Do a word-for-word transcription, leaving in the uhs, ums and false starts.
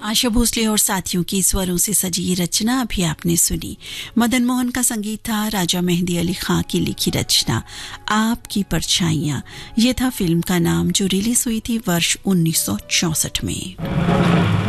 आशा भोसले और साथियों की स्वरों से सजी ये रचना अभी आपने सुनी। मदन मोहन का संगीत था, राजा मेहंदी अली खां की लिखी रचना आपकी परछाइयां। ये था फिल्म का नाम, जो रिलीज हुई थी वर्ष उन्नीस सौ चौसठ में।